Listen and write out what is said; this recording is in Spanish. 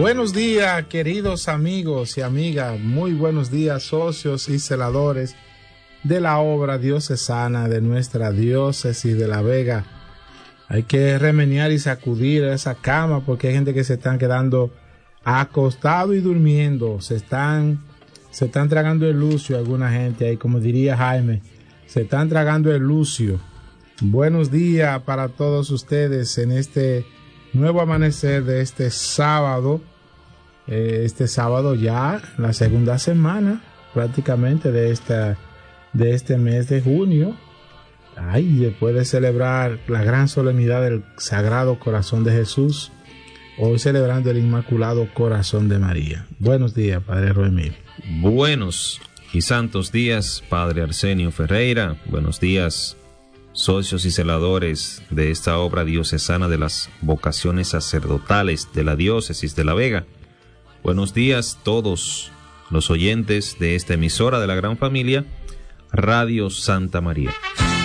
Buenos días, queridos amigos y amigas. Muy buenos días, socios y celadores de la obra diocesana de nuestra diócesis de La Vega. Hay que remeniar y sacudir esa cama porque hay gente que se están quedando acostado y durmiendo. Se están tragando el lucio alguna gente ahí, como diría Jaime. Se están tragando el lucio. Buenos días para todos ustedes en este nuevo amanecer de este sábado. Este sábado ya, la segunda semana prácticamente de este mes de junio. Después de celebrar la gran solemnidad del Sagrado Corazón de Jesús, hoy celebrando el Inmaculado Corazón de María. Buenos días, Padre Roemil. Buenos y santos días, Padre Arsenio Ferreira. Buenos días, socios y celadores de esta obra diocesana de las vocaciones sacerdotales de la diócesis de La Vega. Buenos días todos los oyentes de esta emisora de la gran familia Radio Santa María.